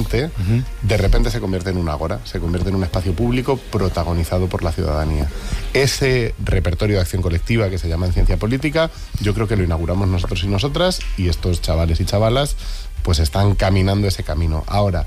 gente, de repente se convierte en un ágora, se convierte en un espacio público protagonizado por la ciudadanía. Ese repertorio de acción colectiva que se llama en ciencia política, yo creo que lo inauguramos nosotros y nosotras, y estos chavales y chavalas pues están caminando ese camino. Ahora,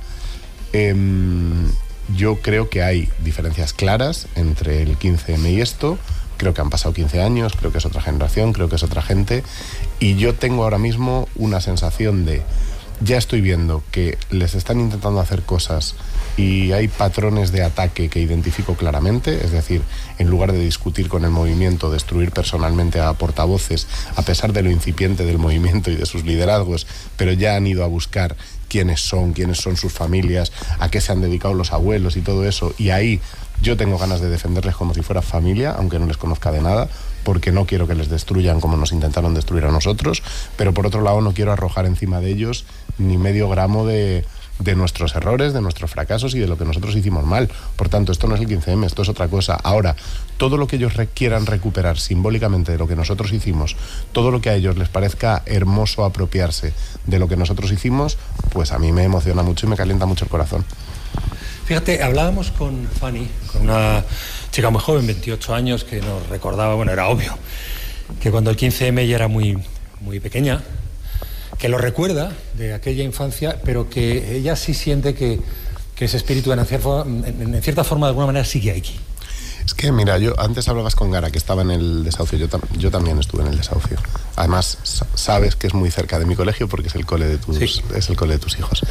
yo creo que hay diferencias claras entre el 15M y esto. Creo que han pasado 15 años, creo que es otra generación, creo que es otra gente, y yo tengo ahora mismo una sensación de, ya estoy viendo que les están intentando hacer cosas y hay patrones de ataque que identifico claramente, es decir, en lugar de discutir con el movimiento, destruir personalmente a portavoces, a pesar de lo incipiente del movimiento y de sus liderazgos, pero ya han ido a buscar quiénes son sus familias, a qué se han dedicado los abuelos y todo eso, y ahí yo tengo ganas de defenderles como si fuera familia, aunque no les conozca de nada, porque no quiero que les destruyan como nos intentaron destruir a nosotros, pero por otro lado no quiero arrojar encima de ellos ni medio gramo de nuestros errores, de nuestros fracasos y de lo que nosotros hicimos mal. Por tanto, esto no es el 15M, esto es otra cosa. Ahora, todo lo que ellos quieran recuperar simbólicamente de lo que nosotros hicimos, todo lo que a ellos les parezca hermoso apropiarse de lo que nosotros hicimos, pues a mí me emociona mucho y me calienta mucho el corazón. Fíjate, hablábamos con Fanny, con una chica muy joven, 28 años, que nos recordaba, bueno, era obvio, que cuando el 15M ella era muy, muy pequeña, que lo recuerda de aquella infancia, pero que ella sí siente que ese espíritu en cierta forma, de alguna manera, sigue aquí. Es que, mira, yo antes hablabas con Gara, que estaba en el Desahucio, yo también estuve en el Desahucio. Además, sabes que es muy cerca de mi colegio porque es el cole de tus, sí, es el cole de tus hijos.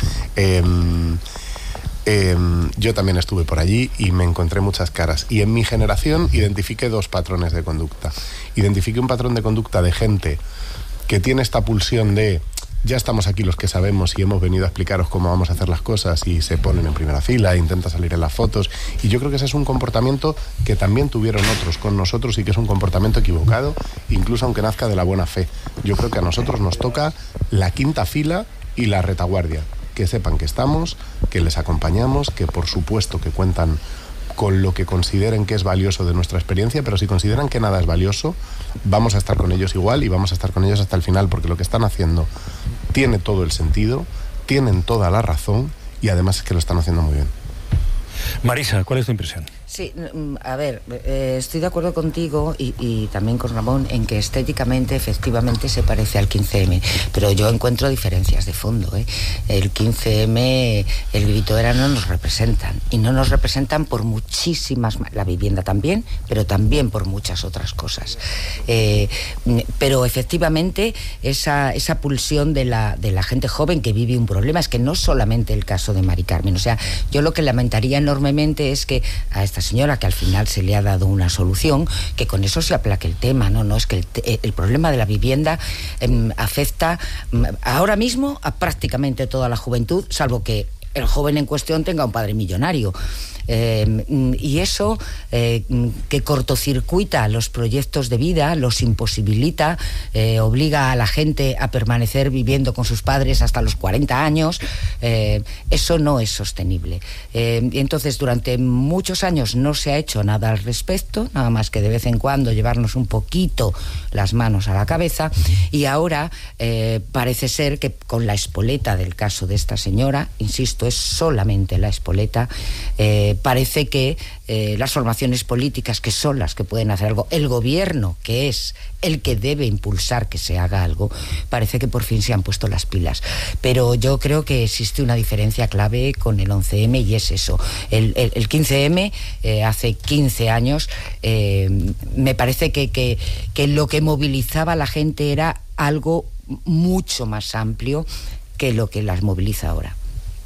Yo también estuve por allí y me encontré muchas caras. Y en mi generación identifiqué dos patrones de conducta. Identifiqué un patrón de conducta de gente que tiene esta pulsión de ya estamos aquí los que sabemos y hemos venido a explicaros cómo vamos a hacer las cosas, y se ponen en primera fila, intenta salir en las fotos, y yo creo que ese es un comportamiento que también tuvieron otros con nosotros y que es un comportamiento equivocado, incluso aunque nazca de la buena fe. Yo creo que a nosotros nos toca la quinta fila y la retaguardia, que sepan que estamos, que les acompañamos, que por supuesto que cuentan con lo que consideren que es valioso de nuestra experiencia, pero si consideran que nada es valioso, vamos a estar con ellos igual y vamos a estar con ellos hasta el final, porque lo que están haciendo tiene todo el sentido, tienen toda la razón y además es que lo están haciendo muy bien. Marisa, ¿cuál es tu impresión? Sí, a ver, estoy de acuerdo contigo y también con Ramón en que estéticamente efectivamente se parece al 15M, pero yo encuentro diferencias de fondo, ¿eh? El 15M, el grito era no nos representan, y no nos representan por muchísimas, la vivienda también, pero también por muchas otras cosas. Pero efectivamente esa pulsión de la gente joven que vive un problema, es que no solamente el caso de Mari Carmen, o sea, yo lo que lamentaría enormemente es que a esta señora, que al final se le ha dado una solución, que con eso se aplaque el tema. No, es que el problema de la vivienda afecta ahora mismo a prácticamente toda la juventud, salvo que el joven en cuestión tenga un padre millonario. Y eso que cortocircuita los proyectos de vida, los imposibilita, obliga a la gente a permanecer viviendo con sus padres hasta los 40 años, eso no es sostenible. Y entonces durante muchos años no se ha hecho nada al respecto, nada más que de vez en cuando llevarnos un poquito las manos a la cabeza, y ahora parece ser que con la espoleta del caso de esta señora, insisto, es solamente la espoleta, parece que las formaciones políticas, que son las que pueden hacer algo, el gobierno, que es el que debe impulsar que se haga algo, parece que por fin se han puesto las pilas. Pero yo creo que existe una diferencia clave con el 11M, y es eso. El 15M, hace 15 años, me parece que lo que movilizaba a la gente era algo mucho más amplio que lo que las moviliza ahora.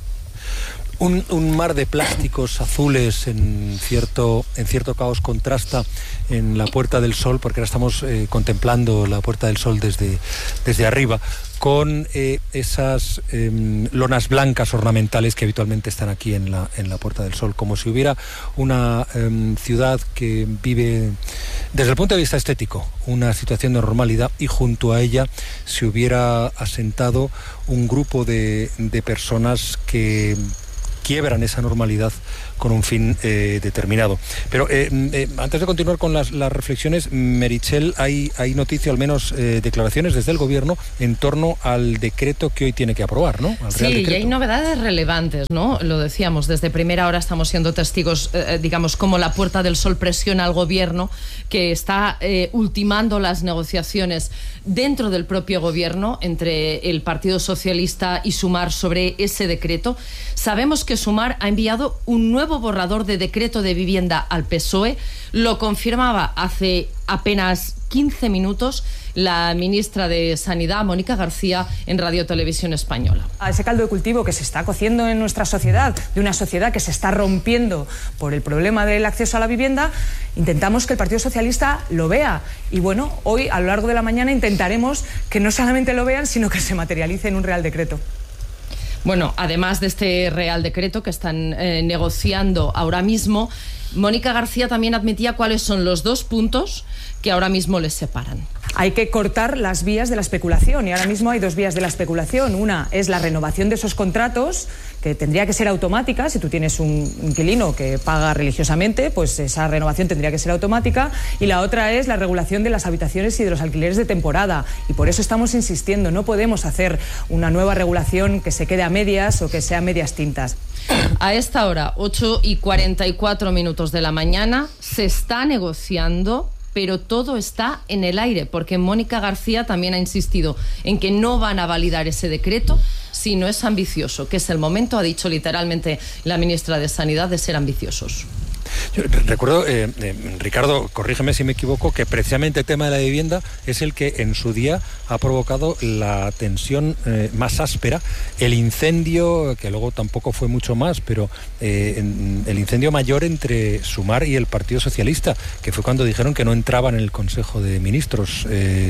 Un mar de plásticos azules en cierto caos contrasta en la Puerta del Sol, porque ahora estamos contemplando la Puerta del Sol desde arriba, con esas lonas blancas ornamentales que habitualmente están aquí en la Puerta del Sol, como si hubiera una ciudad que vive, desde el punto de vista estético, una situación de normalidad, y junto a ella se hubiera asentado un grupo de personas que quiebran esa normalidad con un fin determinado. Pero antes de continuar con las reflexiones, Meritxell, hay noticia, al menos declaraciones desde el Gobierno en torno al decreto que hoy tiene que aprobar, ¿no? Sí, y hay novedades relevantes, ¿no? Lo decíamos, desde primera hora estamos siendo testigos, digamos, cómo la Puerta del Sol presiona al Gobierno, que está ultimando las negociaciones dentro del propio Gobierno entre el Partido Socialista y Sumar sobre ese decreto. Sabemos que Sumar ha enviado un nuevo borrador de decreto de vivienda al PSOE. Lo confirmaba hace apenas 15 minutos la ministra de Sanidad, Mónica García, en Radio Televisión Española. A ese caldo de cultivo que se está cociendo en nuestra sociedad, de una sociedad que se está rompiendo por el problema del acceso a la vivienda, intentamos que el Partido Socialista lo vea. Y bueno, hoy a lo largo de la mañana intentaremos que no solamente lo vean, sino que se materialice en un Real Decreto. Bueno, además de este Real Decreto que están negociando ahora mismo, Mónica García también admitía cuáles son los 2 puntos que ahora mismo les separan. Hay que cortar las vías de la especulación, y ahora mismo hay 2 vías de la especulación. Una es la renovación de esos contratos, que tendría que ser automática. Si tú tienes un inquilino que paga religiosamente, pues esa renovación tendría que ser automática. Y la otra es la regulación de las habitaciones y de los alquileres de temporada. Y por eso estamos insistiendo, no podemos hacer una nueva regulación que se quede a medias o que sea medias tintas. A esta hora, 8:44 de la mañana, se está negociando, pero todo está en el aire, porque Mónica García también ha insistido en que no van a validar ese decreto si no es ambicioso, que es el momento, ha dicho literalmente la ministra de Sanidad, de ser ambiciosos. Yo recuerdo, Ricardo, corrígeme si me equivoco, que precisamente el tema de la vivienda es el que en su día ha provocado la tensión más áspera, el incendio, que luego tampoco fue mucho más, pero el incendio mayor entre Sumar y el Partido Socialista, que fue cuando dijeron que no entraban en el Consejo de Ministros.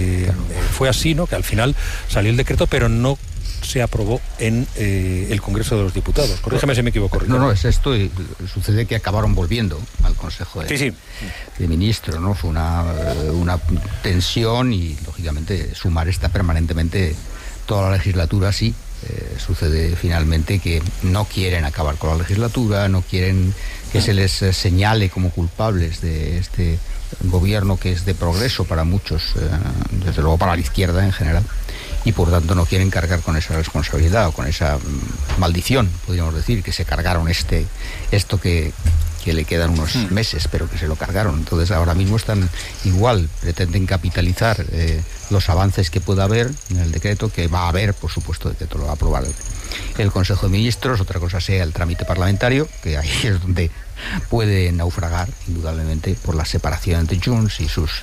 Fue así, ¿no? Que al final salió el decreto, pero no se aprobó en el Congreso de los Diputados. Corrígeme si me equivoco, Ricardo. No, es esto, y sucede que acabaron volviendo al Consejo de Ministros, ¿no? Fue una tensión, y lógicamente Sumar está permanentemente toda la legislatura así. Sucede finalmente que no quieren acabar con la legislatura, no quieren que se les señale como culpables de este gobierno que es de progreso para muchos, desde luego para la izquierda en general, y por tanto no quieren cargar con esa responsabilidad o con esa maldición, podríamos decir, que se cargaron esto que le quedan unos meses, pero que se lo cargaron. Entonces ahora mismo están igual, pretenden capitalizar los avances que pueda haber en el decreto, que va a haber, por supuesto, decreto lo va a aprobar el Consejo de Ministros. Otra cosa sea el trámite parlamentario, que ahí es donde puede naufragar indudablemente por la separación entre Junts y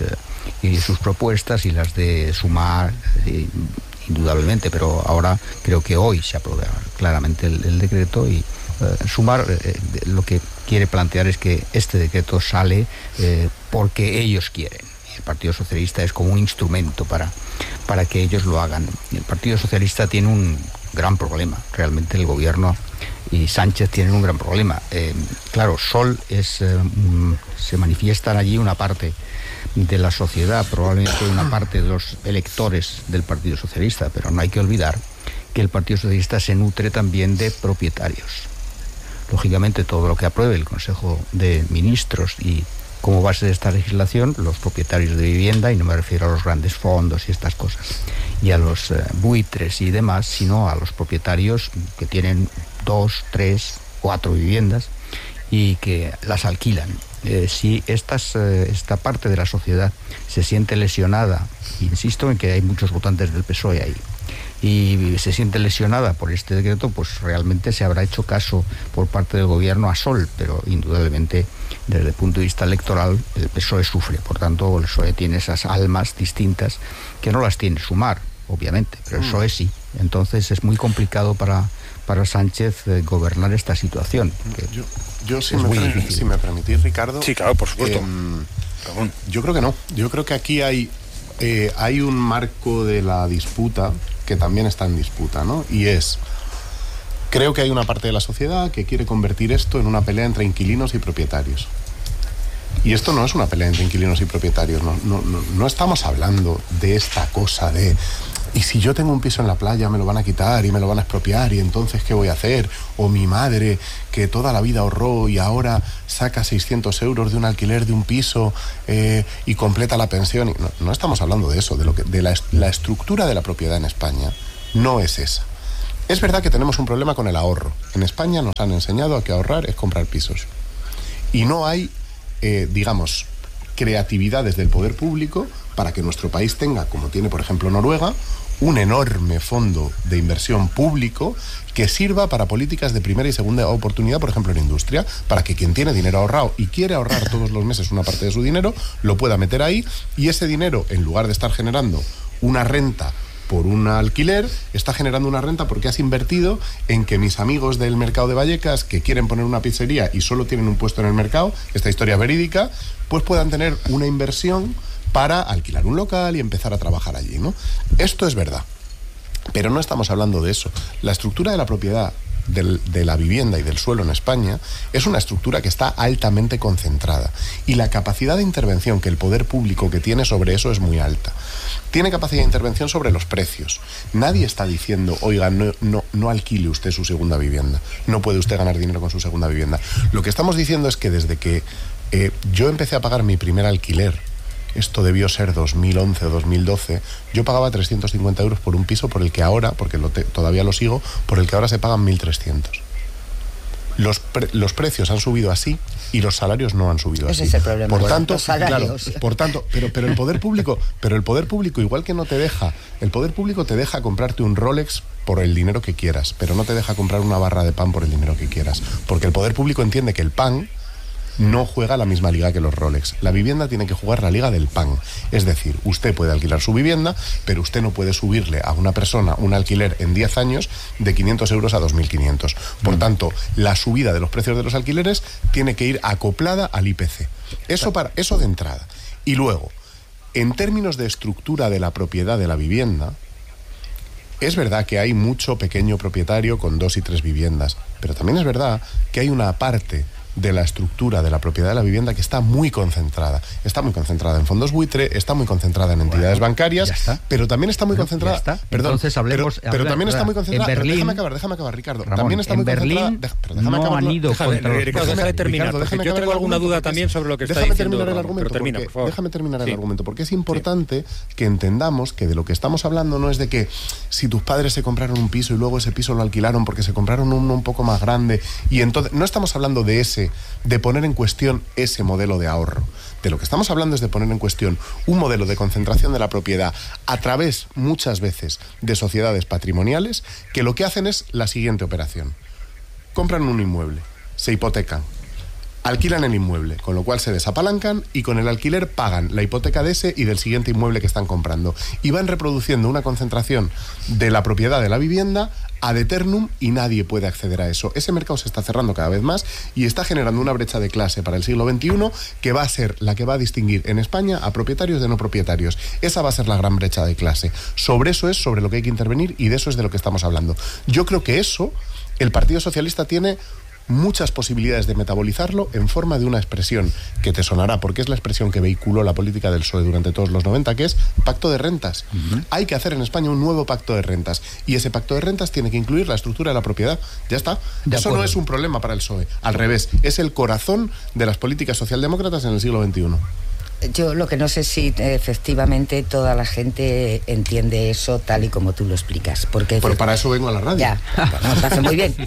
sus propuestas, y las de Sumar, indudablemente. Pero ahora creo que hoy se aprueba claramente el decreto, y Sumar lo que quiere plantear es que este decreto sale porque ellos quieren. El Partido Socialista es como un instrumento para que ellos lo hagan. El Partido Socialista tiene un gran problema, realmente el gobierno y Sánchez tienen un gran problema. Claro, se manifiestan allí una parte de la sociedad, probablemente una parte de los electores del Partido Socialista, pero no hay que olvidar que el Partido Socialista se nutre también de propietarios. Lógicamente, todo lo que apruebe el Consejo de Ministros y como base de esta legislación, los propietarios de vivienda, y no me refiero a los grandes fondos y estas cosas, y a los buitres y demás, sino a los propietarios que tienen 2, 3, 4 viviendas y que las alquilan. Si esta parte de la sociedad se siente lesionada, insisto en que hay muchos votantes del PSOE ahí, y se siente lesionada por este decreto, pues realmente se habrá hecho caso por parte del gobierno a Sol, pero indudablemente desde el punto de vista electoral el PSOE sufre. Por tanto, el PSOE tiene esas almas distintas que no las tiene Sumar, obviamente, pero el PSOE sí. Entonces es muy complicado para Sánchez gobernar esta situación. Yo si me permitís, Ricardo. Sí, claro, por supuesto. Yo creo que no. Yo creo que aquí hay un marco de la disputa que también está en disputa, ¿no? Y creo que hay una parte de la sociedad que quiere convertir esto en una pelea entre inquilinos y propietarios. Y esto no es una pelea entre inquilinos y propietarios, no estamos hablando de esta cosa de y si yo tengo un piso en la playa me lo van a quitar y me lo van a expropiar, y entonces ¿qué voy a hacer? O mi madre, que toda la vida ahorró y ahora saca 600 euros de un alquiler de un piso y completa la pensión. No estamos hablando de eso, de la estructura de la propiedad en España no es esa. Es verdad que tenemos un problema con el ahorro. En España nos han enseñado a que ahorrar es comprar pisos. Y no hay, digamos, creatividad desde el poder público para que nuestro país tenga, como tiene por ejemplo Noruega, un enorme fondo de inversión público que sirva para políticas de primera y segunda oportunidad, por ejemplo en industria, para que quien tiene dinero ahorrado y quiere ahorrar todos los meses una parte de su dinero, lo pueda meter ahí, y ese dinero, en lugar de estar generando una renta por un alquiler, está generando una renta porque has invertido en que mis amigos del mercado de Vallecas, que quieren poner una pizzería y solo tienen un puesto en el mercado, esta historia es verídica, pues puedan tener una inversión para alquilar un local y empezar a trabajar allí, ¿no? Esto es verdad, pero no estamos hablando de eso. La estructura de la propiedad de la vivienda y del suelo en España es una estructura que está altamente concentrada, y la capacidad de intervención que el poder público que tiene sobre eso es muy alta. Tiene capacidad de intervención sobre los precios. Nadie está diciendo, oiga, no alquile usted su segunda vivienda, no puede usted ganar dinero con su segunda vivienda. Lo que estamos diciendo es que desde que yo empecé a pagar mi primer alquiler, esto debió ser 2011 o 2012, yo pagaba 350 euros por un piso por el que ahora, porque todavía lo sigo, por el que ahora se pagan 1.300. Los precios han subido así y los salarios no han subido así. Ese es el problema. Por tanto, los salarios. claro, por tanto, pero el poder público, igual que no te deja, el poder público te deja comprarte un Rolex por el dinero que quieras, pero no te deja comprar una barra de pan por el dinero que quieras, porque el poder público entiende que el pan no juega la misma liga que los Rolex. La vivienda tiene que jugar la liga del pan. Es decir, usted puede alquilar su vivienda, pero usted no puede subirle a una persona un alquiler en 10 años de 500 euros a 2.500. Por tanto, la subida de los precios de los alquileres tiene que ir acoplada al IPC. Eso de entrada. Y luego, en términos de estructura de la propiedad de la vivienda, es verdad que hay mucho pequeño propietario con 2 y 3 viviendas, pero también es verdad que hay una parte de la estructura de la propiedad de la vivienda que está muy concentrada. Está muy concentrada en fondos buitre, está muy concentrada en entidades bancarias, pero también está muy concentrada... Perdón, entonces hablemos... Pero también está muy concentrada... En Berlín, déjame acabar, Ricardo. Ramón, también está muy concentrada... no han ido contra los... Déjame terminar, porque yo tengo alguna duda también sobre lo que está diciendo. Déjame terminar el argumento, porque es importante que entendamos que de lo que estamos hablando no es de que si tus padres se compraron un piso y luego ese piso lo alquilaron porque se compraron uno un poco más grande, y entonces no estamos hablando de poner en cuestión ese modelo de ahorro. De lo que estamos hablando es de poner en cuestión un modelo de concentración de la propiedad a través, muchas veces, de sociedades patrimoniales que lo que hacen es la siguiente operación. Compran un inmueble, se hipotecan, alquilan el inmueble, con lo cual se desapalancan y con el alquiler pagan la hipoteca de ese y del siguiente inmueble que están comprando. Y van reproduciendo una concentración de la propiedad de la vivienda ad eternum y nadie puede acceder a eso. Ese mercado se está cerrando cada vez más y está generando una brecha de clase para el siglo XXI que va a ser la que va a distinguir en España a propietarios de no propietarios. Esa va a ser la gran brecha de clase. Sobre eso es sobre lo que hay que intervenir y de eso es de lo que estamos hablando. Yo creo que eso el Partido Socialista tiene muchas posibilidades de metabolizarlo en forma de una expresión que te sonará, porque es la expresión que vehiculó la política del PSOE durante todos los 90, que es pacto de rentas. Hay que hacer en España un nuevo pacto de rentas, y ese pacto de rentas tiene que incluir la estructura de la propiedad. Ya está. Eso no es un problema para el PSOE, al revés, es el corazón de las políticas socialdemócratas en el siglo XXI. Yo lo que no sé si efectivamente toda la gente entiende eso tal y como tú lo explicas. Porque pero para eso vengo a la radio. Ya, no, te hace muy bien.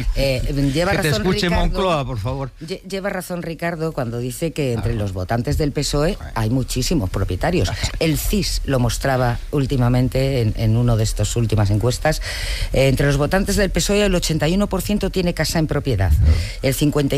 Lleva que razón, te escuche Ricardo, Moncloa, por favor. Lleva razón Ricardo cuando dice que entre los votantes del PSOE hay muchísimos propietarios. El CIS lo mostraba últimamente en una de estas últimas encuestas. Entre los votantes del PSOE el 81% tiene casa en propiedad, el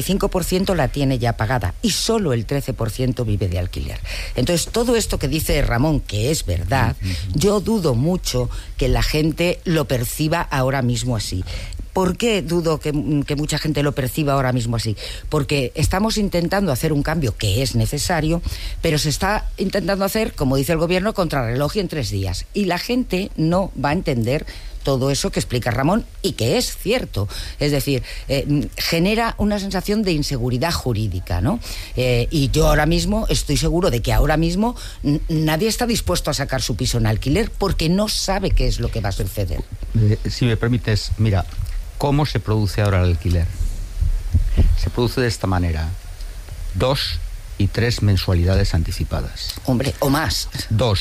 55% la tiene ya pagada y solo el 13% vive de alquiler. Entonces, todo esto que dice Ramón, que es verdad, yo dudo mucho que la gente lo perciba ahora mismo así. ¿Por qué dudo que mucha gente lo perciba ahora mismo así? Porque estamos intentando hacer un cambio que es necesario, pero se está intentando hacer, como dice el gobierno, contrarreloj y en 3 días. Y la gente no va a entender todo eso que explica Ramón y que es cierto. Es decir, genera una sensación de inseguridad jurídica, ¿no? Y yo ahora mismo estoy seguro de que ahora mismo nadie está dispuesto a sacar su piso en alquiler porque no sabe qué es lo que va a suceder. Si me permites, mira, ¿cómo se produce ahora el alquiler? Se produce de esta manera: 2 y 3 mensualidades anticipadas. Hombre, o más. 2.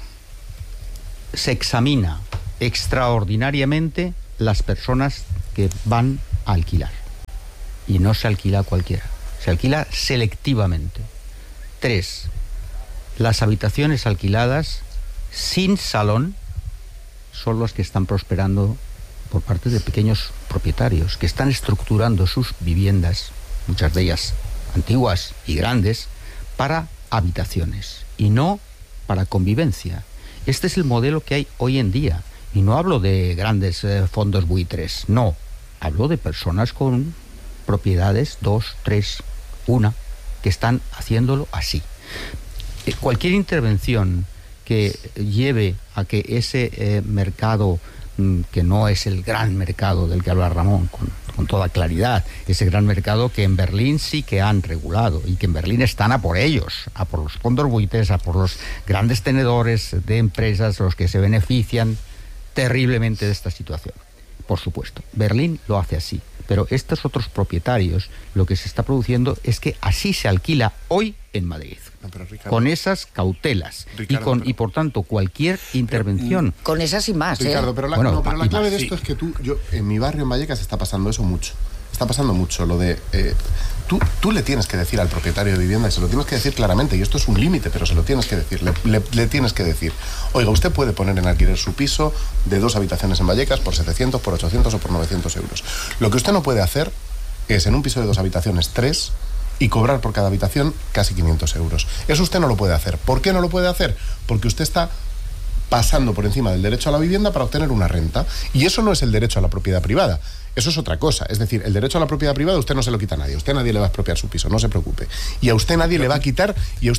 Se examina extraordinariamente las personas que van a alquilar. Y no se alquila a cualquiera. Se alquila selectivamente. 3. Las habitaciones alquiladas sin salón son las que están prosperando por parte de pequeños propietarios que están estructurando sus viviendas, muchas de ellas antiguas y grandes, para habitaciones y no para convivencia. Este es el modelo que hay hoy en día. Y no hablo de grandes fondos buitres, no. Hablo de personas con propiedades, 2, 3, 1, que están haciéndolo así. Cualquier intervención que lleve a que ese mercado, que no es el gran mercado del que habla Ramón, con toda claridad, ese gran mercado que en Berlín sí que han regulado y que en Berlín están a por ellos, a por los fondos buitres, a por los grandes tenedores de empresas, los que se benefician terriblemente de esta situación. Por supuesto, Berlín lo hace así, pero estos otros propietarios, lo que se está produciendo es que así se alquila hoy en Madrid. No, Ricardo, con esas cautelas, Ricardo, y por tanto cualquier intervención con esas y más, Ricardo, pero la clave de esto es que en mi barrio en Vallecas está pasando eso mucho. Está pasando mucho lo de tú le tienes que decir al propietario de vivienda, y se lo tienes que decir claramente, y esto es un límite, pero se lo tienes que decir, le tienes que decir: oiga, usted puede poner en alquiler su piso de 2 habitaciones en Vallecas por 700, por 800 o por 900 euros. Lo que usted no puede hacer es en un piso de 2 habitaciones 3 y cobrar por cada habitación casi 500 euros. Eso usted no lo puede hacer. ¿Por qué no lo puede hacer? Porque usted está pasando por encima del derecho a la vivienda para obtener una renta. Y eso no es el derecho a la propiedad privada. Eso es otra cosa. Es decir, el derecho a la propiedad privada usted no se lo quita a nadie. Usted a nadie le va a expropiar su piso, no se preocupe. Y a usted nadie le va a quitar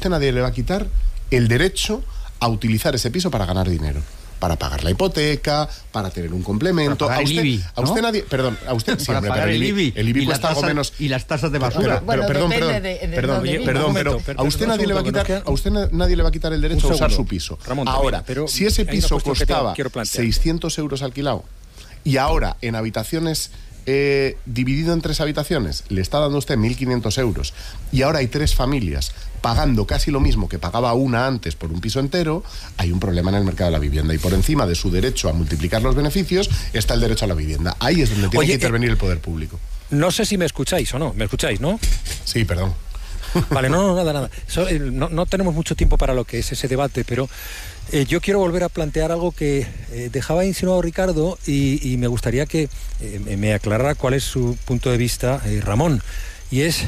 el derecho a utilizar ese piso para ganar dinero. Para pagar la hipoteca, para tener un complemento. Para pagar el IBI, a usted nadie, perdón, a usted sí, para pagar el IBI. El IBI cuesta algo menos. Y las tasas de basura. Pero a usted nadie le va a quitar el derecho a usar su piso. Ramón, ahora, si ese piso costaba 600 euros alquilado y ahora en habitaciones dividido en 3 habitaciones le está dando usted 1.500 euros y ahora hay 3 familias pagando casi lo mismo que pagaba una antes por un piso entero, hay un problema en el mercado de la vivienda. Y por encima de su derecho a multiplicar los beneficios está el derecho a la vivienda. Ahí es donde tiene que intervenir el poder público. No sé si me escucháis o no. ¿Me escucháis, no? Sí, perdón. Vale, nada. No tenemos mucho tiempo para lo que es ese debate, pero yo quiero volver a plantear algo que dejaba insinuado Ricardo y me gustaría que me aclarara cuál es su punto de vista, Ramón. Y es...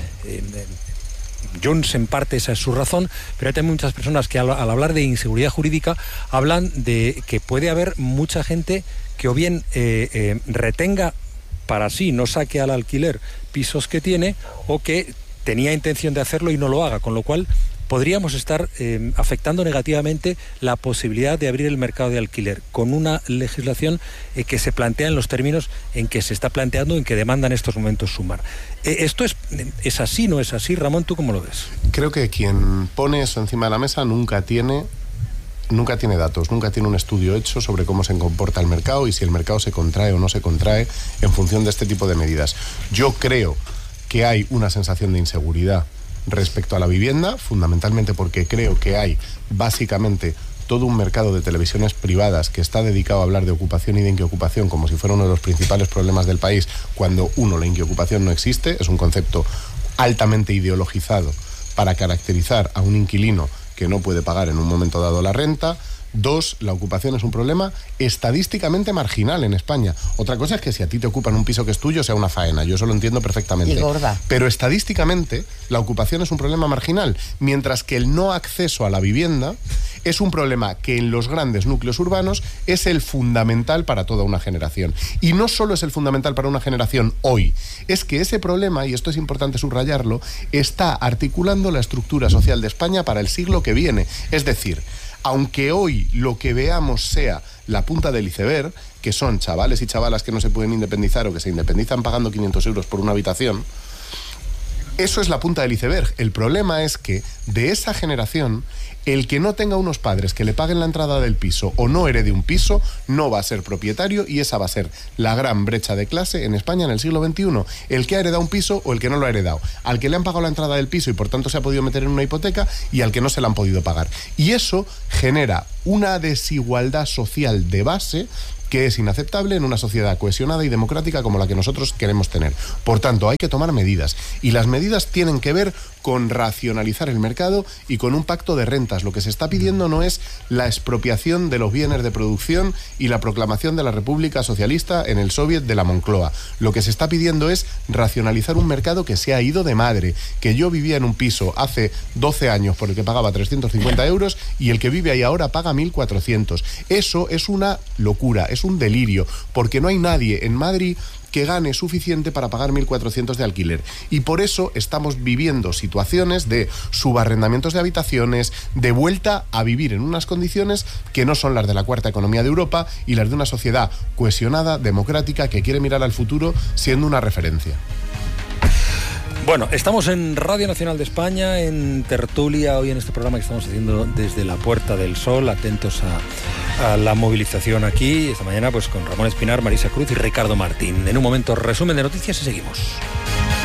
Jones en parte esa es su razón, pero hay también muchas personas que al hablar de inseguridad jurídica hablan de que puede haber mucha gente que o bien retenga para sí, no saque al alquiler pisos que tiene, o que tenía intención de hacerlo y no lo haga, con lo cual podríamos estar afectando negativamente la posibilidad de abrir el mercado de alquiler con una legislación que se plantea en los términos en que se está planteando, en que demanda en estos momentos Sumar. ¿Esto es así, no es así? Ramón, ¿tú cómo lo ves? Creo que quien pone eso encima de la mesa nunca tiene datos, nunca tiene un estudio hecho sobre cómo se comporta el mercado y si el mercado se contrae o no se contrae en función de este tipo de medidas. Yo creo que hay una sensación de inseguridad respecto a la vivienda, fundamentalmente porque creo que hay básicamente todo un mercado de televisiones privadas que está dedicado a hablar de ocupación y de inquiocupación como si fuera uno de los principales problemas del país, cuando la inquiocupación no existe, es un concepto altamente ideologizado para caracterizar a un inquilino que no puede pagar en un momento dado la renta. 2, la ocupación es un problema estadísticamente marginal en España. Otra cosa es que si a ti te ocupan un piso que es tuyo sea una faena, yo eso lo entiendo perfectamente. Y gorda. Pero estadísticamente la ocupación es un problema marginal, mientras que el no acceso a la vivienda es un problema que en los grandes núcleos urbanos es el fundamental para toda una generación. Y no solo es el fundamental para una generación hoy, es que ese problema, y esto es importante subrayarlo, está articulando la estructura social de España para el siglo que viene. Es decir, aunque hoy lo que veamos sea la punta del iceberg, que son chavales y chavalas que no se pueden independizar o que se independizan pagando 500 euros por una habitación, eso es la punta del iceberg. El problema es que de esa generación, el que no tenga unos padres que le paguen la entrada del piso o no herede un piso, no va a ser propietario, y esa va a ser la gran brecha de clase en España en el siglo XXI. El que ha heredado un piso o el que no lo ha heredado. Al que le han pagado la entrada del piso y por tanto se ha podido meter en una hipoteca, y al que no se la han podido pagar. Y eso genera una desigualdad social de base que es inaceptable en una sociedad cohesionada y democrática como la que nosotros queremos tener. Por tanto, hay que tomar medidas, y las medidas tienen que ver con racionalizar el mercado y con un pacto de rentas. Lo que se está pidiendo no es la expropiación de los bienes de producción y la proclamación de la República Socialista en el Soviet de la Moncloa. Lo que se está pidiendo es racionalizar un mercado que se ha ido de madre, que yo vivía en un piso hace 12 años por el que pagaba 350 euros y el que vive ahí ahora paga 1.400. Eso es una locura, es un delirio, porque no hay nadie en Madrid que gane suficiente para pagar 1.400 de alquiler. Y por eso estamos viviendo situaciones de subarrendamientos de habitaciones, de vuelta a vivir en unas condiciones que no son las de la cuarta economía de Europa y las de una sociedad cohesionada, democrática, que quiere mirar al futuro siendo una referencia. Bueno, estamos en Radio Nacional de España, en tertulia, hoy en este programa que estamos haciendo desde la Puerta del Sol, atentos a la movilización aquí, esta mañana pues con Ramón Espinar, Marisa Cruz y Ricardo Martín. En un momento, resumen de noticias y seguimos.